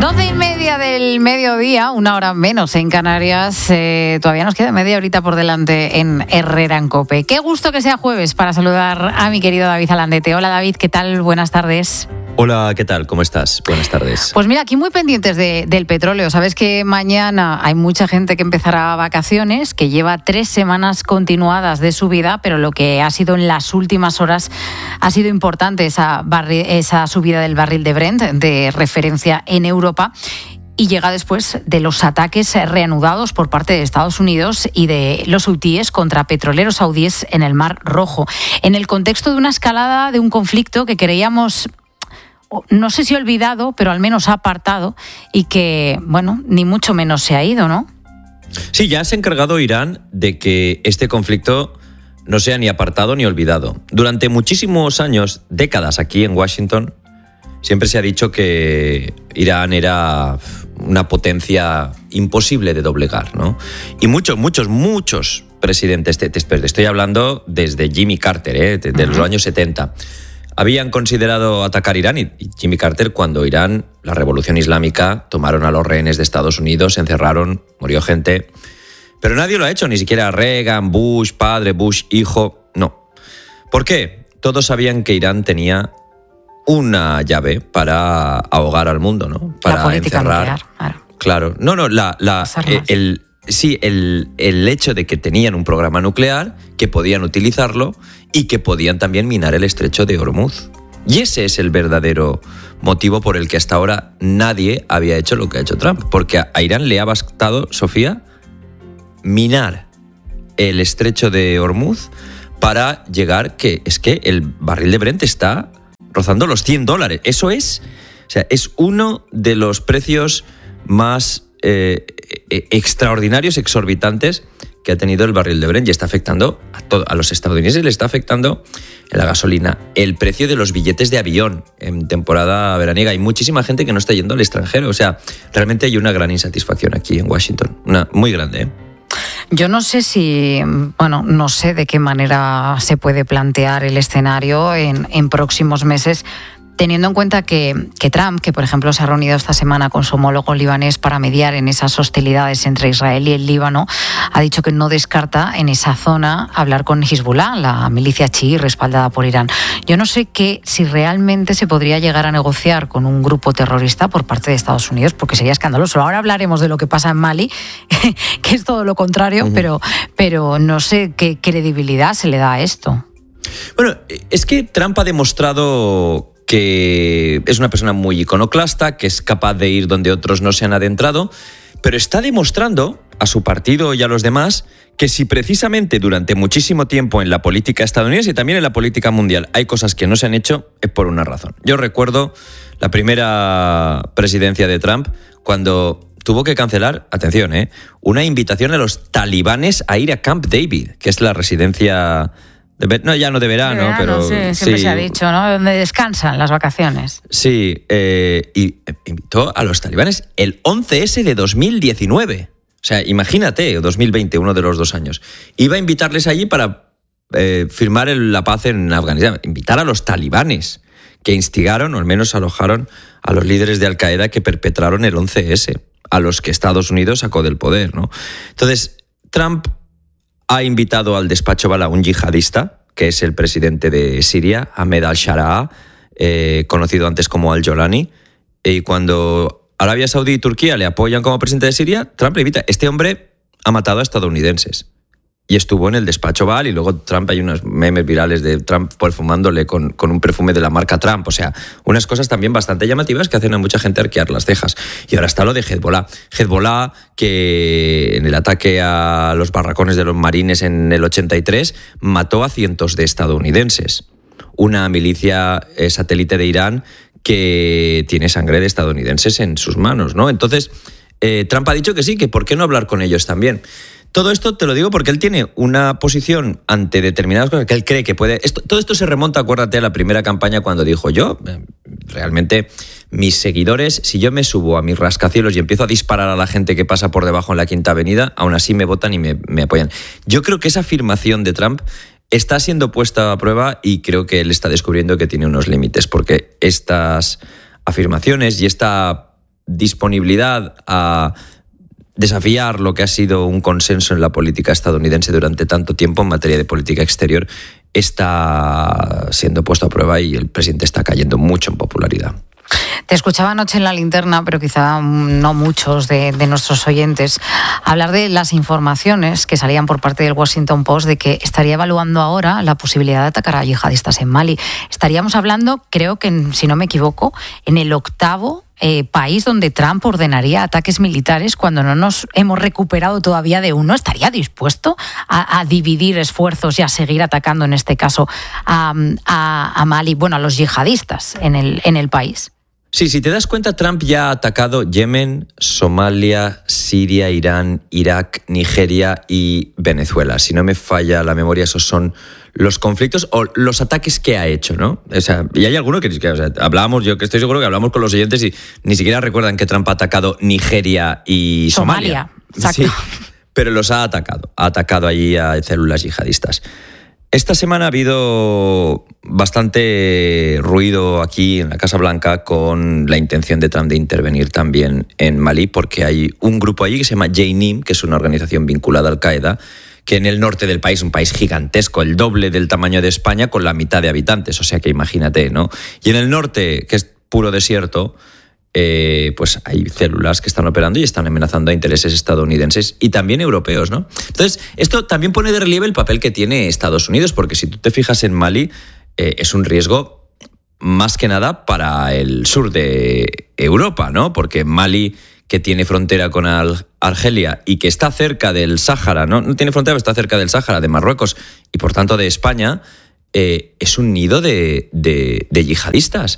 12:30 del mediodía, 1 hora menos en Canarias. Todavía nos queda media horita por delante en Herrera en COPE. Qué gusto que sea jueves para saludar a mi querido David Alandete. Hola David, ¿qué tal? Buenas tardes. Hola, ¿qué tal? ¿Cómo estás? Buenas tardes. Pues mira, aquí muy pendientes del petróleo. Sabes que mañana hay mucha gente que empezará vacaciones, que lleva 3 semanas continuadas de subida, pero lo que ha sido en las últimas horas ha sido importante esa subida del barril de Brent, de referencia en Europa. Y llega después de los ataques reanudados por parte de Estados Unidos y de los hutíes contra petroleros saudíes en el Mar Rojo. En el contexto de una escalada de un conflicto que creíamos, no sé si olvidado, pero al menos apartado, y que, bueno, ni mucho menos se ha ido, ¿no? Sí, ya se ha encargado Irán de que este conflicto no sea ni apartado ni olvidado. Durante muchísimos años, décadas aquí en Washington, siempre se ha dicho que Irán era una potencia imposible de doblegar, ¿no? Y muchos presidentes, te estoy hablando desde Jimmy Carter, de los años 70, habían considerado atacar Irán, y Jimmy Carter, cuando Irán, la revolución islámica, tomaron a los rehenes de Estados Unidos, se encerraron, murió gente, pero nadie lo ha hecho, ni siquiera Reagan, Bush, padre, Bush, hijo, no. ¿Por qué? Todos sabían que Irán tenía una llave para ahogar al mundo, ¿no? Para la política encerrar. Nuclear, claro. No, el hecho de que tenían un programa nuclear, que podían utilizarlo y que podían también minar el estrecho de Hormuz. Y ese es el verdadero motivo por el que hasta ahora nadie había hecho lo que ha hecho Trump. Porque a Irán le ha bastado, Sofía, minar el estrecho de Hormuz para llegar es que el barril de Brent está rozando los $100. Eso es uno de los precios más extraordinarios, exorbitantes que ha tenido el barril de Brent, y está afectando a los estadounidenses, le está afectando la gasolina, el precio de los billetes de avión en temporada veraniega. Hay muchísima gente que no está yendo al extranjero. O sea, realmente hay una gran insatisfacción aquí en Washington, una muy grande, Yo no sé no sé de qué manera se puede plantear el escenario en próximos meses, teniendo en cuenta que Trump, que por ejemplo se ha reunido esta semana con su homólogo libanés para mediar en esas hostilidades entre Israel y el Líbano, ha dicho que no descarta en esa zona hablar con Hezbollah, la milicia chií respaldada por Irán. Yo no sé si realmente se podría llegar a negociar con un grupo terrorista por parte de Estados Unidos, porque sería escandaloso. Ahora hablaremos de lo que pasa en Mali, que es todo lo contrario, pero no sé qué credibilidad se le da a esto. Bueno, es que Trump ha demostrado que es una persona muy iconoclasta, que es capaz de ir donde otros no se han adentrado, pero está demostrando a su partido y a los demás que si precisamente durante muchísimo tiempo en la política estadounidense y también en la política mundial hay cosas que no se han hecho, es por una razón. Yo recuerdo la primera presidencia de Trump, cuando tuvo que cancelar, atención, una invitación a los talibanes a ir a Camp David, que es la residencia ya no de verano, pero siempre se ha dicho, ¿no? Donde descansan las vacaciones. Sí, y invitó a los talibanes el 11S de 2019. O sea, imagínate, 2020, uno de los 2 años. Iba a invitarles allí para firmar la paz en Afganistán. Invitar a los talibanes, que instigaron, o al menos alojaron, a los líderes de Al-Qaeda que perpetraron el 11S, a los que Estados Unidos sacó del poder, ¿no? Entonces, Trump ha invitado al despacho Oval a un yihadista, que es el presidente de Siria, Ahmed al-Sharaa, conocido antes como al-Jolani, y cuando Arabia Saudí y Turquía le apoyan como presidente de Siria, Trump le invita. Este hombre ha matado a estadounidenses y estuvo en el despacho Oval, y luego Trump, hay unos memes virales de Trump perfumándole con un perfume de la marca Trump. O sea, unas cosas también bastante llamativas que hacen a mucha gente arquear las cejas. Y ahora está lo de Hezbollah. Hezbollah, que en el ataque a los barracones de los marines en el 83 mató a cientos de estadounidenses. Una milicia satélite de Irán que tiene sangre de estadounidenses en sus manos, ¿no? Entonces, Trump ha dicho que sí, que ¿por qué no hablar con ellos también? Todo esto te lo digo porque él tiene una posición ante determinadas cosas que él cree que puede. Todo esto se remonta, acuérdate, a la primera campaña cuando dijo: yo, realmente, mis seguidores, si yo me subo a mis rascacielos y empiezo a disparar a la gente que pasa por debajo en la Quinta Avenida, aún así me votan y me apoyan. Yo creo que esa afirmación de Trump está siendo puesta a prueba, y creo que él está descubriendo que tiene unos límites, porque estas afirmaciones y esta disponibilidad a desafiar lo que ha sido un consenso en la política estadounidense durante tanto tiempo en materia de política exterior está siendo puesto a prueba y el presidente está cayendo mucho en popularidad. Te escuchaba anoche en La Linterna, pero quizá no muchos de nuestros oyentes, hablar de las informaciones que salían por parte del Washington Post de que estaría evaluando ahora la posibilidad de atacar a yihadistas en Mali. Estaríamos hablando, creo que, si no me equivoco, en el 8º país donde Trump ordenaría ataques militares cuando no nos hemos recuperado todavía de uno. ¿Estaría dispuesto a dividir esfuerzos y a seguir atacando, en este caso, a Mali, bueno, a los yihadistas en el país? Sí, si te das cuenta, Trump ya ha atacado Yemen, Somalia, Siria, Irán, Irak, Nigeria y Venezuela. Si no me falla la memoria, esos son los conflictos o los ataques que ha hecho, ¿no? O sea, y hay algunos que hablábamos, yo que estoy seguro que hablamos con los oyentes y ni siquiera recuerdan que Trump ha atacado Nigeria y Somalia. Exacto. Sí, pero los ha atacado allí a células yihadistas. Esta semana ha habido bastante ruido aquí en la Casa Blanca con la intención de Trump de intervenir también en Malí, porque hay un grupo allí que se llama Jainim, que es una organización vinculada a Al-Qaeda, que en el norte del país, un país gigantesco, el doble del tamaño de España, con la mitad de habitantes, o sea que imagínate, ¿no? Y en el norte, que es puro desierto, pues hay células que están operando y están amenazando a intereses estadounidenses y también europeos, ¿no? Entonces, esto también pone de relieve el papel que tiene Estados Unidos, porque si tú te fijas en Mali, es un riesgo más que nada para el sur de Europa, ¿no? Porque Mali, que tiene frontera con Argelia y que está cerca del Sáhara, ¿no? No tiene frontera, pero está cerca del Sáhara, de Marruecos y por tanto de España, es un nido de yihadistas.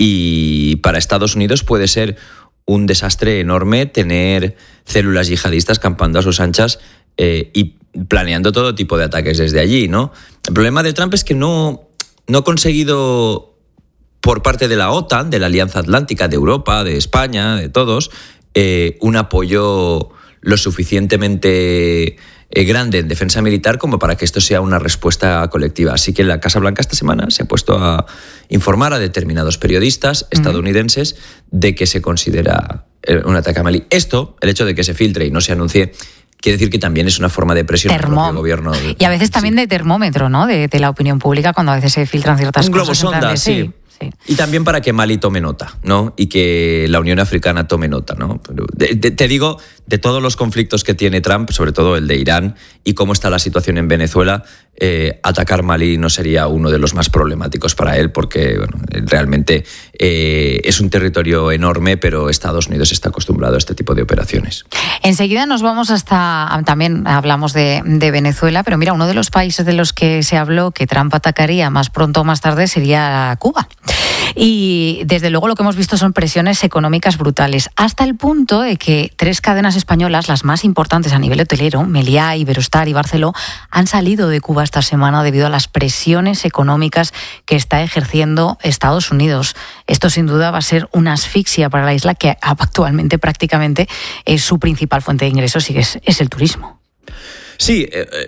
Y para Estados Unidos puede ser un desastre enorme tener células yihadistas campando a sus anchas y planeando todo tipo de ataques desde allí, ¿no? El problema de Trump es que no ha conseguido, por parte de la OTAN, de la Alianza Atlántica, de Europa, de España, de todos, un apoyo lo suficientemente grande en defensa militar como para que esto sea una respuesta colectiva. Así que la Casa Blanca esta semana se ha puesto a informar a determinados periodistas estadounidenses de que se considera un ataque a Malí. Esto, el hecho de que se filtre y no se anuncie, quiere decir que también es una forma de presión al propio gobierno. Y a veces también de termómetro, ¿no? De la opinión pública, cuando a veces se filtran ciertas cosas. Un globo sonda, sí. Y también para que Mali tome nota, ¿no? Y que la Unión Africana tome nota, ¿no? Pero te digo, de todos los conflictos que tiene Trump, sobre todo el de Irán y cómo está la situación en Venezuela, atacar Malí no sería uno de los más problemáticos para él, porque bueno, realmente es un territorio enorme, pero Estados Unidos está acostumbrado a este tipo de operaciones. Enseguida nos vamos también hablamos de Venezuela, pero mira, uno de los países de los que se habló que Trump atacaría más pronto o más tarde sería Cuba. Y desde luego lo que hemos visto son presiones económicas brutales, hasta el punto de que 3 cadenas españolas, las más importantes a nivel hotelero, Meliá, Iberostar y Barceló, han salido de Cuba esta semana debido a las presiones económicas que está ejerciendo Estados Unidos. Esto sin duda va a ser una asfixia para la isla, que actualmente prácticamente es su principal fuente de ingresos y es el turismo. Sí,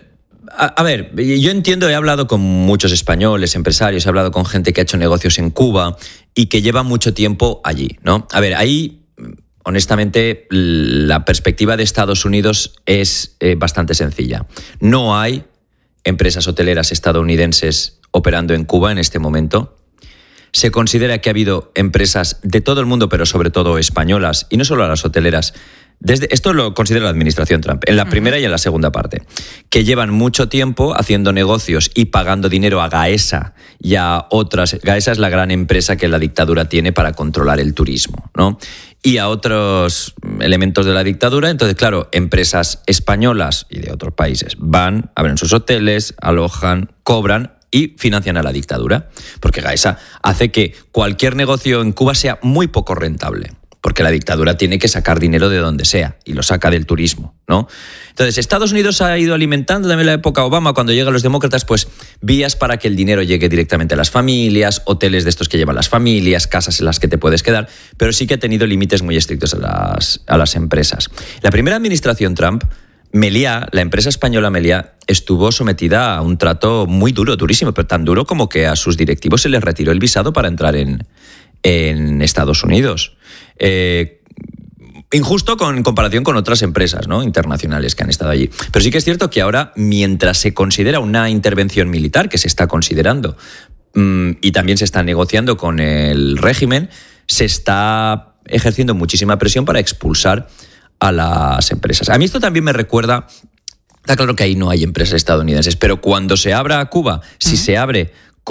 a ver, yo entiendo, he hablado con muchos españoles, empresarios, he hablado con gente que ha hecho negocios en Cuba y que lleva mucho tiempo allí, ¿no? A ver, ahí, honestamente, la perspectiva de Estados Unidos es bastante sencilla. No hay empresas hoteleras estadounidenses operando en Cuba en este momento. Se considera que ha habido empresas de todo el mundo, pero sobre todo españolas, y no solo las hoteleras. Esto lo considera la administración Trump, en la primera y en la segunda parte, que llevan mucho tiempo haciendo negocios y pagando dinero a Gaesa y a otras. Gaesa es la gran empresa que la dictadura tiene para controlar el turismo, ¿no? Y a otros elementos de la dictadura. Entonces, claro, empresas españolas y de otros países van, abren sus hoteles, alojan, cobran y financian a la dictadura, porque Gaesa hace que cualquier negocio en Cuba sea muy poco rentable, porque la dictadura tiene que sacar dinero de donde sea, y lo saca del turismo, ¿no? Entonces, Estados Unidos ha ido alimentando también en la época Obama, cuando llegan los demócratas, pues vías para que el dinero llegue directamente a las familias, hoteles de estos que llevan las familias, casas en las que te puedes quedar, pero sí que ha tenido límites muy estrictos a las empresas. La primera administración Trump, Meliá, la empresa española Meliá, estuvo sometida a un trato muy duro, durísimo, pero tan duro como que a sus directivos se les retiró el visado para entrar en Estados Unidos. injusto en comparación con otras empresas, ¿no?, internacionales que han estado allí. Pero sí que es cierto que ahora, mientras se considera una intervención militar, que se está considerando, y también se está negociando con el régimen, se está ejerciendo muchísima presión para expulsar a las empresas. A mí esto también me recuerda, está claro que ahí no hay empresas estadounidenses, pero cuando se abra Cuba, si se abre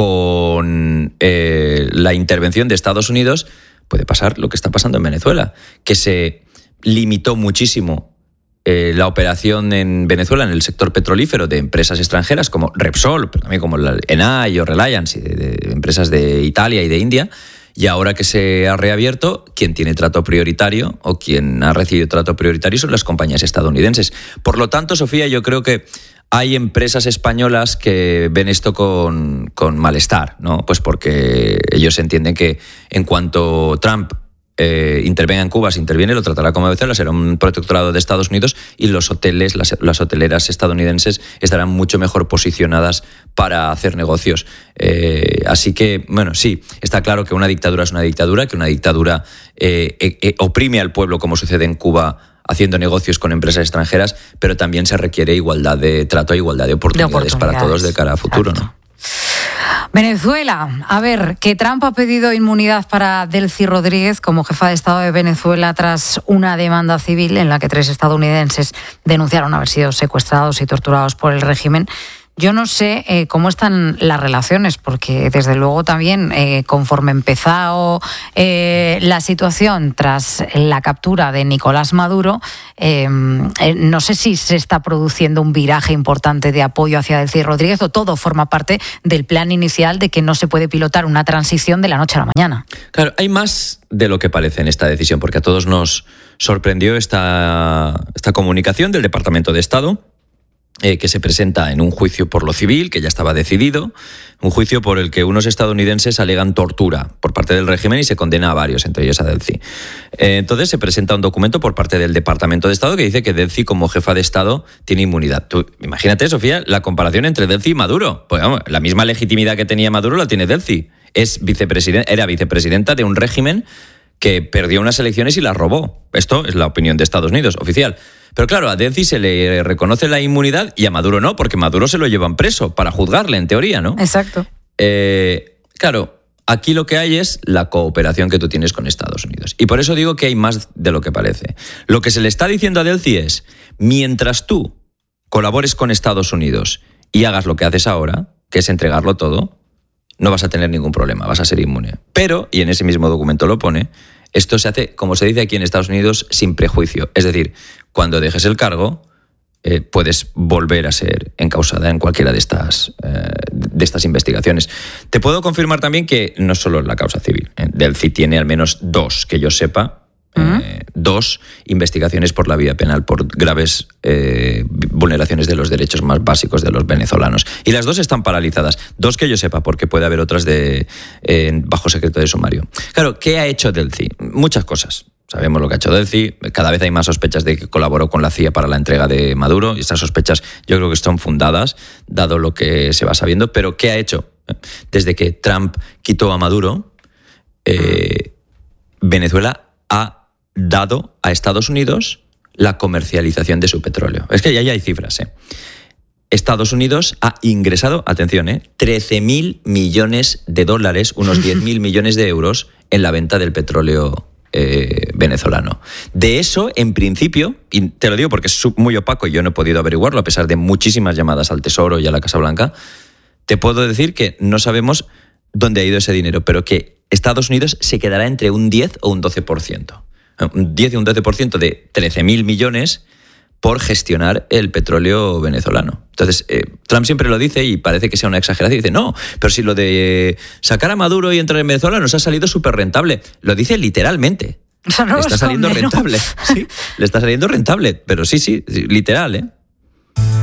con la intervención de Estados Unidos, puede pasar lo que está pasando en Venezuela, que se limitó muchísimo la operación en Venezuela en el sector petrolífero de empresas extranjeras como Repsol, pero también como la Enai o Reliance, de empresas de Italia y de India. Y ahora que se ha reabierto, quien tiene trato prioritario o quien ha recibido trato prioritario son las compañías estadounidenses. Por lo tanto, Sofía, yo creo que hay empresas españolas que ven esto con malestar, ¿no? Pues porque ellos entienden que en cuanto Trump intervenga en Cuba, si interviene, lo tratará como Venezuela, será un protectorado de Estados Unidos y los hoteles, las hoteleras estadounidenses estarán mucho mejor posicionadas para hacer negocios. Así que, bueno, sí, está claro que una dictadura es una dictadura, que una dictadura oprime al pueblo, como sucede en Cuba, haciendo negocios con empresas extranjeras, pero también se requiere igualdad de trato e igualdad de oportunidades para todos de cara a futuro, ¿no? Venezuela. A ver, que Trump ha pedido inmunidad para Delcy Rodríguez como jefa de Estado de Venezuela tras una demanda civil en la que 3 estadounidenses denunciaron haber sido secuestrados y torturados por el régimen. Yo no sé cómo están las relaciones, porque desde luego también conforme empezó la situación tras la captura de Nicolás Maduro, no sé si se está produciendo un viraje importante de apoyo hacia Delcy Rodríguez o todo forma parte del plan inicial de que no se puede pilotar una transición de la noche a la mañana. Claro, hay más de lo que parece en esta decisión, porque a todos nos sorprendió esta comunicación del Departamento de Estado, que se presenta en un juicio por lo civil, que ya estaba decidido, un juicio por el que unos estadounidenses alegan tortura por parte del régimen y se condena a varios, entre ellos a Delcy. Entonces se presenta un documento por parte del Departamento de Estado que dice que Delcy, como jefa de Estado, tiene inmunidad. Tú, imagínate, Sofía, la comparación entre Delcy y Maduro. Pues vamos, la misma legitimidad que tenía Maduro la tiene Delcy. Era vicepresidenta de un régimen que perdió unas elecciones y las robó. Esto es la opinión de Estados Unidos, oficial. Pero claro, a Delcy se le reconoce la inmunidad y a Maduro no, porque Maduro se lo llevan preso para juzgarle, en teoría, ¿no? Exacto. Claro, aquí lo que hay es la cooperación que tú tienes con Estados Unidos. Y por eso digo que hay más de lo que parece. Lo que se le está diciendo a Delcy es, mientras tú colabores con Estados Unidos y hagas lo que haces ahora, que es entregarlo todo, no vas a tener ningún problema, vas a ser inmune. Pero, y en ese mismo documento lo pone, esto se hace, como se dice aquí en Estados Unidos, sin prejuicio. Es decir, cuando dejes el cargo, puedes volver a ser encausada en cualquiera de estas investigaciones. Te puedo confirmar también que no solo la causa civil. Delcy tiene al menos 2, que yo sepa, 2 investigaciones por la vía penal por graves vulneraciones de los derechos más básicos de los venezolanos. Y las 2 están paralizadas. 2 que yo sepa, porque puede haber otras bajo secreto de sumario. Claro, ¿qué ha hecho Delcy? Muchas cosas. Sabemos lo que ha hecho Delcy. Cada vez hay más sospechas de que colaboró con la CIA para la entrega de Maduro. Y estas sospechas yo creo que están fundadas, dado lo que se va sabiendo. Pero ¿qué ha hecho? Desde que Trump quitó a Maduro, Venezuela ha dado a Estados Unidos la comercialización de su petróleo. Es que ya hay cifras, Estados Unidos ha ingresado, atención, 13.000 millones de dólares, unos 10.000 millones de euros en la venta del petróleo venezolano. De eso, en principio, y te lo digo porque es muy opaco y yo no he podido averiguarlo a pesar de muchísimas llamadas al Tesoro y a la Casa Blanca, te puedo decir que no sabemos dónde ha ido ese dinero, pero que Estados Unidos se quedará entre un 10 o un 12%. Un 10 y un 12% de 13.000 millones por gestionar el petróleo venezolano. Entonces, Trump siempre lo dice y parece que sea una exageración. Dice, no, pero si lo de sacar a Maduro y entrar en Venezuela nos ha salido súper rentable. Lo dice literalmente. Eso no le está saliendo rentable. Sí, le está saliendo rentable, pero sí, literal,